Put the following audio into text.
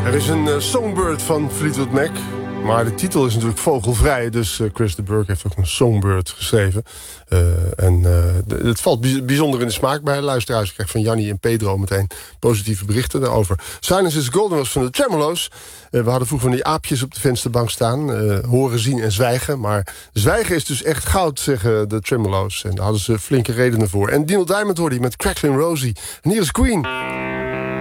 Er is een songbird van Fleetwood Mac. Maar de titel is natuurlijk vogelvrij. Dus Chris de Burgh heeft ook een songbird geschreven. Het valt bijzonder in de smaak bij luisteraars. Ik krijg van Jannie en Pedro meteen positieve berichten daarover. Silence is Golden was van de Tremolo's. We hadden vroeger van die aapjes op de vensterbank staan. Horen, zien en zwijgen. Maar zwijgen is dus echt goud, zeggen de Tremolo's. En daar hadden ze flinke redenen voor. En Neil Diamond hoorde hij met Cracklin' Rosie. En hier is Queen.